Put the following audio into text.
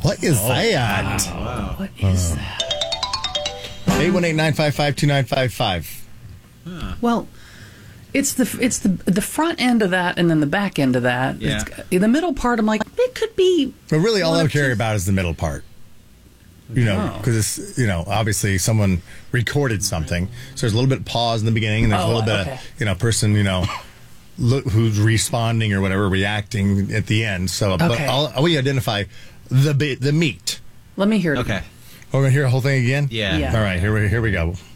What is that? Wow. What is that? 818-955-2955. Well, it's the front end of that and then the back end of that. Yeah. The middle part, I'm like, it could be. But really, all one I of care two- about is the middle part. Because it's, obviously someone recorded something. So there's a little bit of pause in the beginning, and there's a little bit of, person, who's responding or whatever, reacting at the end. So, but we identify the meat. Let me hear it. Okay. We're going to hear the whole thing again? Yeah. Yeah. All right, here we go.